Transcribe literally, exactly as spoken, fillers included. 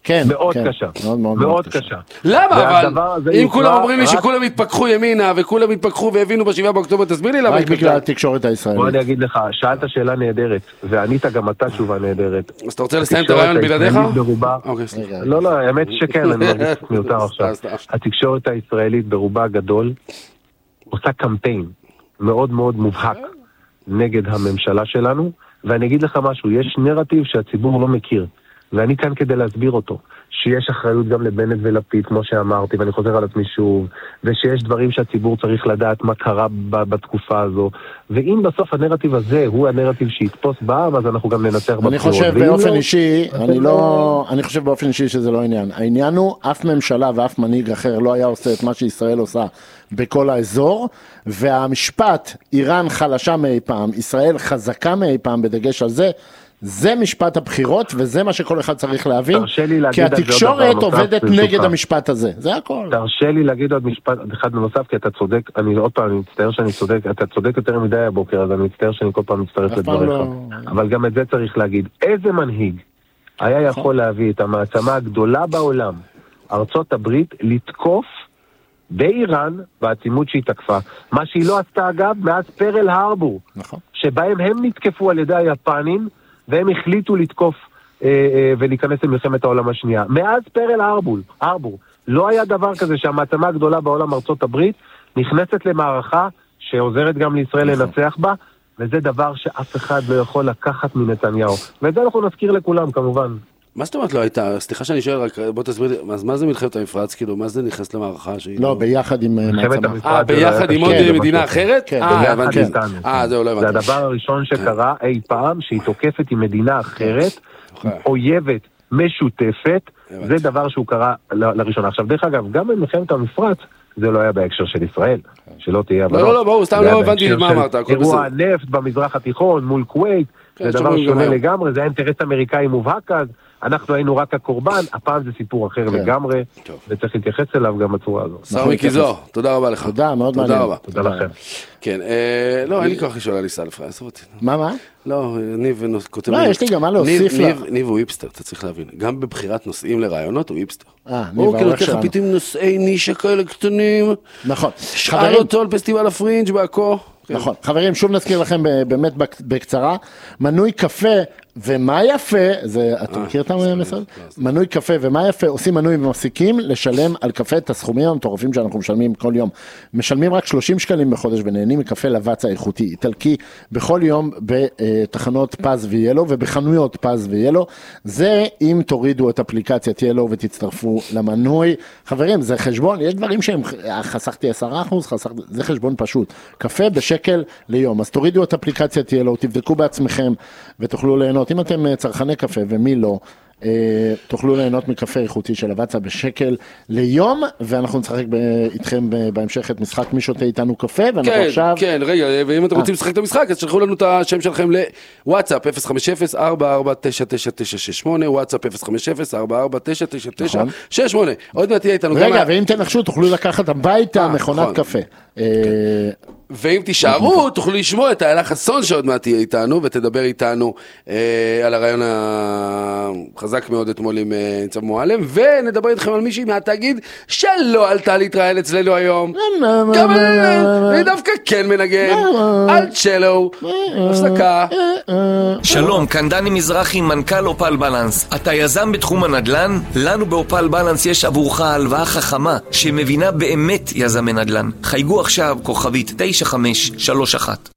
כן, מאוד כן. קשה, מאוד, מאוד, מאוד מאוד קשה. קשה. למה? אבל אם נקרא, כולם אומרים לי רק... שכולם התפכחו ימינה, וכולם התפכחו והבינו בשבעה באוקטובר, תסביר לי למה רק בגלל התקשורת הישראלית. בוא אני אגיד לך, שאלת שאלה נהדרת, וענית גם אתה תשובה נהדרת. אז אתה רוצה לסיים את הרעיון בלעדיך? ברובה... אוקיי, סליחה. לא, לא, האמת שכן, אני מרגיש מיותר עכשיו. התקשורת הישראלית ברובה הגדול עושה קמפיין מאוד מאוד מובהק נגד הממשלה שלנו, ואני אגיד לך משהו, יש נרטיב שהציבור לא מכיר, ואני כאן כדי להסביר אותו, שיש אחריות גם לבנט ולפיד, כמו שאמרתי, ואני חוזר על עצמי שוב, ושיש דברים שהציבור צריך לדעת מה קרה בתקופה הזו, ואם בסוף הנרטיב הזה הוא הנרטיב שיתפוס בעם, אז אנחנו גם ננצח בבחירות. אני חושב באופן אישי, אני לא, אני חושב באופן אישי שזה לא עניין. העניין הוא, אף ממשלה ואף מנהיג אחר לא היה עושה את מה שישראל עושה בכל האזור, והמשפט, איראן חלשה מאי פעם, ישראל חזקה מאי פעם, בדגש על זה, זה משפט הבחירות, וזה מה שכל אחד צריך להבין, כי התקשורת עובדת נגד המשפט הזה, זה הכל. תרשה לי להגיד עוד משפט אחד נוסף, כי אתה צודק, אני עוד פעם, אני מצטער שאני צודק, אתה צודק יותר מדי הבוקר, אז אני מצטער שאני כל פעם מצטרף לדבריך, אבל גם את זה צריך להגיד, איזה מנהיג היה יכול להביא את המעצמה הגדולה בעולם, ארצות הברית, לתקוף באיראן, בעצימות שהיא תקפה, מה שהיא לא עשתה אגב, מאז פרל הרבור, שבהם הם נתקפו על ידי היפנים, והם החליטו לתקוף אה, אה, ולהיכנס למלחמת העולם השנייה. מאז פרל הרבור, הרבור, לא היה דבר כזה שהמעצמה הגדולה בעולם ארצות הברית נכנסת למערכה שעוזרת גם לישראל לנצח בה, וזה דבר שאף אחד לא יכול לקחת מנתניהו. ואת זה אנחנו נזכיר לכולם כמובן. מה זאת אומרת לא הייתה? סליחה שאני שואל, רק בוא תסביר לי, אז מה זה מלחמת המפרץ? כאילו, מה זה נכנס למערכה שהיא... לא, ביחד עם מעצמה. אה, ביחד עם עוד מדינה אחרת? כן, ביחד איתנו. אה, זהו, לא הבנתי. זה הדבר הראשון שקרה אי פעם, שהיא תוקפת עם מדינה אחרת, אויבת, משותפת, זה דבר שהוא קרה לראשונה. עכשיו, דרך אגב, גם במלחמת המפרץ, זה לא היה בהקשר של ישראל, שלא תהיה... לא, לא, לא, ברור, סתם לא הבנתי מה אמרת. אירוע נפט במזרח התיכון מול כווית, זה דבר שונה לגמרי, זה היה אינטרס אמריקאי מובהק אז, אנחנו היינו רק הקורבן, הפעם זה סיפור אחר לגמרי, וצריך להתייחס אליו גם בצורה הזו. שר מיקי זוהר, תודה רבה לך. תודה, מאוד מעניין. תודה רבה. תודה לכם. כן, לא, אין לי כוח לשאול על ישראל לפרעה, עשו אותי. מה, מה? לא, ניב כותב... לא, יש לי גם מה להוסיף לך. ניב הוא היפסטר, אתה צריך להבין. גם בבחירת נושאים לרעיונות הוא היפסטר. אה, ניב העורך שלנו. הוא כאילו פתאום נושאי נישה כאלה קטנים. נכון. שאל אותו על פסטיבל הפרינג' בעכו. נכון. חברים, שוב נזכיר לכם באמת בקצרה, מנוי קפה ומה יפה, זה, אתה מכיר את המסר? מנוי קפה ומה יפה, עושים מנוי ומפסיקים לשלם על קפה את הסכומים המטורפים שאנחנו משלמים כל יום. משלמים רק שלושים שקלים בחודש ונהנים מקפה לבץ האיכותי, איטלקי, בכל יום בתחנות פז וילו ובחנויות פז וילו. זה אם תורידו את אפליקציית ילו ותצטרפו למנוי. חברים, זה חשבון, יש דברים שהם, חסכתי עשרה אחוז, חסכתי, זה חשבון פשוט. קפה בשקל ליום, אז תורידו את אפליקציית ילו, תבדקו בעצמכם ותוכלו ליהנות. אם אתם צרכני קפה ומי לא, תוכלו ליהנות מקפה איכותי של לבצה בשקל ליום, ואנחנו נשחק איתכם בהמשך את משחק מי שותה איתנו קפה, ואנחנו עכשיו... כן, רגע, ואם אתם רוצים לשחק את המשחק, אז שלחו לנו את השם שלכם לוואטסאפ אפס חמש אפס ארבע ארבע תשע תשע תשע שש שמונה, וואטסאפ אפס חמש אפס ארבע ארבע תשע תשע תשע שש שמונה. עוד מעט תהיה איתנו... רגע, ואם תנחשו, תוכלו לקחת הביתה מכונת קפה. ואם תישארו, תוכלו לשמוע את האלה חסון שעוד מעט תהיה איתנו, ותדבר איתנו על הרעיון החזק מאוד אתמול עם ניצב מועלם, ונדבר איתכם על מישהי מהתאגיד שלא עלתה להתראיין אצלנו היום. גם אני דווקא כן מנגן על צ'לו. הפסקה. שלום, כאן דני מזרחי, מנכ"ל אופל בלנס. אתה יזם בתחום הנדל"ן? לנו באופל בלנס יש עבורך הלוואה חכמה שמבינה באמת יזמי נדל"ן. חייגו עכשיו כוכבית תשע חמש שלוש אחת.